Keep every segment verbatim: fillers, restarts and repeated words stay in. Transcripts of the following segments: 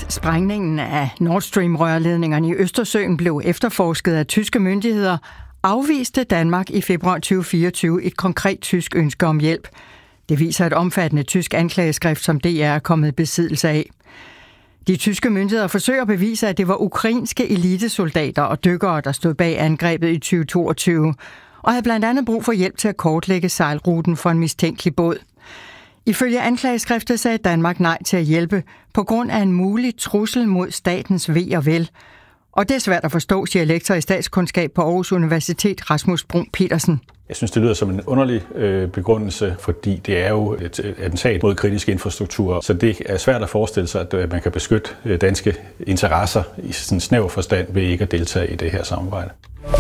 sprængningen af Nord Stream-rørledningerne i Østersøen blev efterforsket af tyske myndigheder, afviste Danmark i februar tyve fireogtyve et konkret tysk ønske om hjælp. Det viser et omfattende tysk anklageskrift, som D R er kommet i besiddelse af. De tyske myndigheder forsøger at bevise, at det var ukrainske elitesoldater og dykkere, der stod bag angrebet i tyve toogtyve, og havde blandt andet brug for hjælp til at kortlægge sejlruten for en mistænkelig båd. Ifølge anklageskriftet sagde Danmark nej til at hjælpe på grund af en mulig trussel mod statens ve og vel. Og det er svært at forstå, siger lektor i statskundskab på Aarhus Universitet, Rasmus Bruun Petersen. Jeg synes, det lyder som en underlig øh, begrundelse, fordi det er jo et attentat mod kritisk infrastruktur. Så det er svært at forestille sig, at øh, man kan beskytte øh, danske interesser i sådan en snæver forstand ved ikke at deltage i det her samarbejde.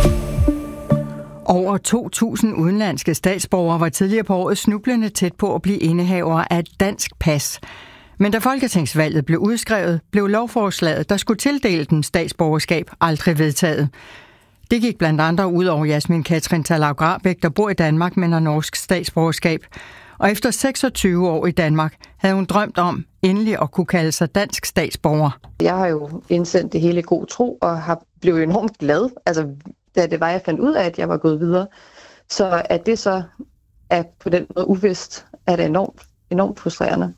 Over to tusind udenlandske statsborgere var tidligere på året snublende tæt på at blive indehaver af et dansk pas. Men da folketingsvalget blev udskrevet, blev lovforslaget, der skulle tildele den statsborgerskab, aldrig vedtaget. Det gik blandt andre ud over Jasmin Katrin Talau Grabæk, der bor i Danmark, men har norsk statsborgerskab. Og efter seksogtyve år i Danmark havde hun drømt om endelig at kunne kalde sig dansk statsborger. Jeg har jo indsendt det hele i god tro og har blevet enormt glad, altså, da det var, jeg fandt ud af, at jeg var gået videre. Så at det så er på den måde uvist, er det enormt, enormt frustrerende.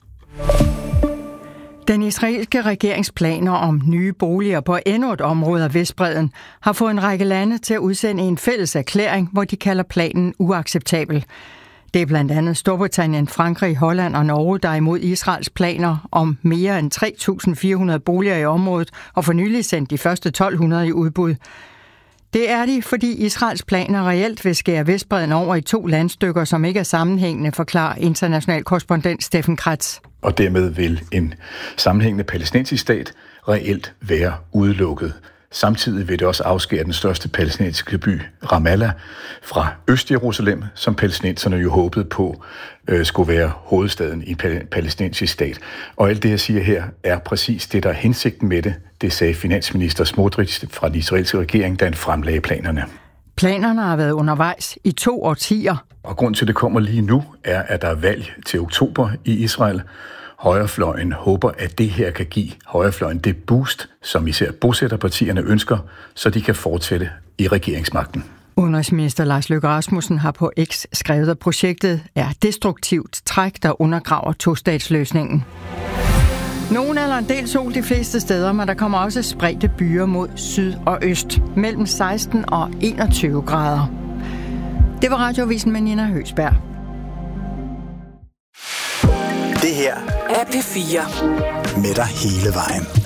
Den israelske regeringsplaner om nye boliger på endnu et område af Vestbredden har fået en række lande til at udsende en fælles erklæring, hvor de kalder planen uacceptabel. Det er blandt andet Storbritannien, Frankrig, Holland og Norge, der er imod Israels planer om mere end tre tusind fire hundrede boliger i området og for nylig sendt de første tolv hundrede i udbud. Det er de, fordi Israels planer reelt vil skære Vestbredden over i to landstykker, som ikke er sammenhængende, forklarer international korrespondent Steffen Kratz. Og dermed vil en sammenhængende palæstinensisk stat reelt være udelukket. Samtidig vil det også afskære den største palæstinensiske by, Ramallah, fra Øst-Jerusalem, som palæstinenserne jo håbede på øh, skulle være hovedstaden i en palæstinensisk stat. Og alt det, jeg siger her, er præcis det, der er hensigten med det. Det sagde finansminister Smotrich fra den israelske regering, da han fremlagde planerne. Planerne har været undervejs i to årtier. Og grund til, at det kommer lige nu, er, at der er valg til oktober i Israel. Højrefløjen håber, at det her kan give højrefløjen det boost, som især bosætterpartierne ønsker, så de kan fortsætte i regeringsmagten. Udenrigsminister Lars Løkke Rasmussen har på X skrevet, at projektet er destruktivt træk, der undergraver tostatsløsningen. Nogen eller en del sol de fleste steder, men der kommer også spredte byer mod syd og øst, mellem seksten og enogtyve grader. Det var Radioavisen med Nina Høgsberg. Det her er P fire. Med dig hele vejen.